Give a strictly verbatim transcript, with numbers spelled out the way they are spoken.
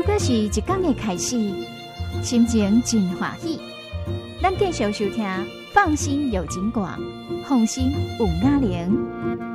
果是一天的开始，心情真欢喜。咱继续收听《放心有景广》，放心有雅玲。